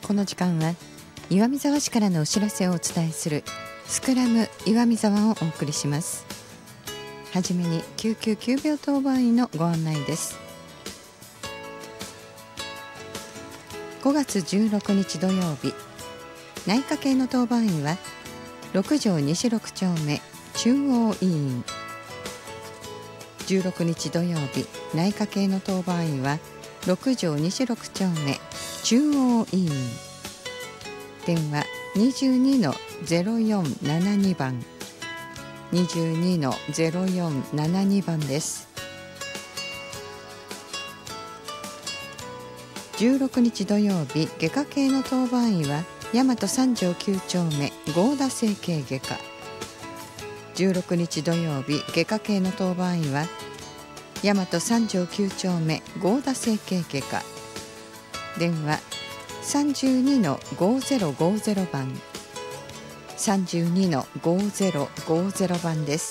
この時間は岩見沢市からのお知らせをお伝えするスクラム岩見沢をお送りします。はじめに救急急病当番員のご案内です。5月16日土曜日、内科系の当番員は6条西6丁目中央医院。16日土曜日、内科系の当番員は6条西6丁目中央医院。電話 22-0472 番 22-0472 番です。16日土曜日、外科系の当番医は大和3条9丁目合田整形外科。16日土曜日、外科系の当番医は大和3条9丁目合田整形外科。電話 32-5050 番 32-5050 番です。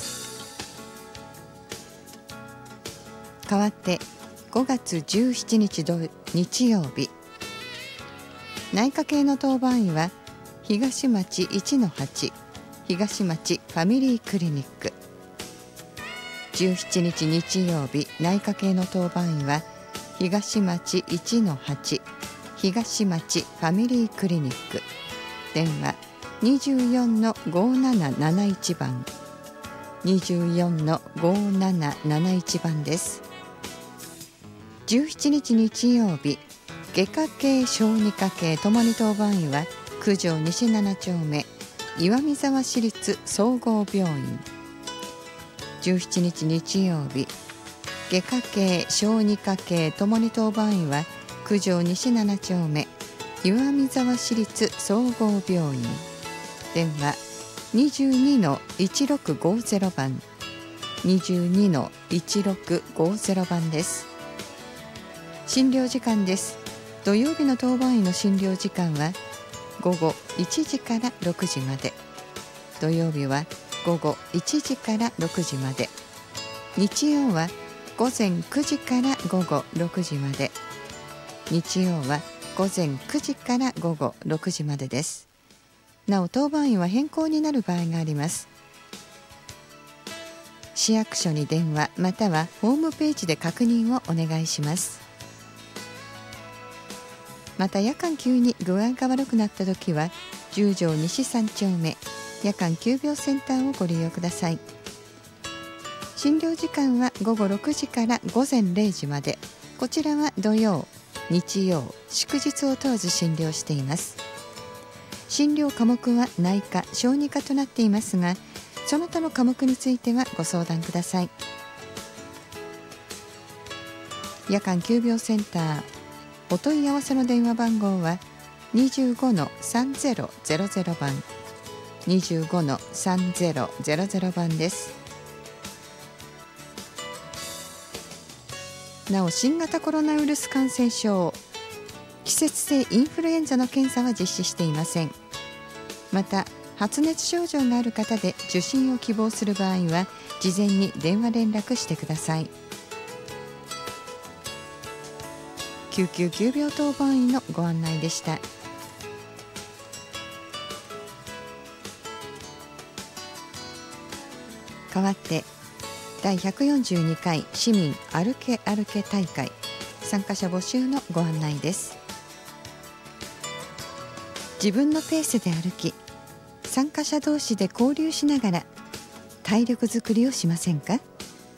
代わって5月17日日曜日、内科系の当番医は東町 1-8 東町ファミリークリニック。17日日曜日、内科系の当番医は東町 1-8 東町ファミリークリニック。電話 24-5771 番 24-5771 番です。17日日曜日、外科系小児科系ともに当番医は9条西7丁目岩見沢市立総合病院。17日日曜日、外科系小児科系ともに当番医は9条西7丁目岩見沢市立総合病院。電話 22-1650 番 22-1650 番です。診療時間です。土曜日の当番医の診療時間は午後1時から6時まで。土曜日は午後1時から6時まで。日曜は午前9時から午後6時まで。日曜は午前9時から午後6時までです。なお当番員は変更になる場合があります。市役所に電話またはホームページで確認をお願いします。また夜間急に具合が悪くなったときは10条西3丁目夜間急病センターをご利用ください。診療時間は午後6時から午前0時まで。こちらは土曜、日曜、祝日を問わず診療しています。診療科目は内科、小児科となっていますが、その他の科目についてはご相談ください。夜間急病センター、お問い合わせの電話番号は 25-3000 番 25-3000 番です。なお新型コロナウイルス感染症、季節性インフルエンザの検査は実施していません。また発熱症状がある方で受診を希望する場合は事前に電話連絡してください。救急急病当番員のご案内でした。代わって第142回市民歩け歩け大会参加者募集のご案内です。自分のペースで歩き、参加者同士で交流しながら体力づくりをしませんか。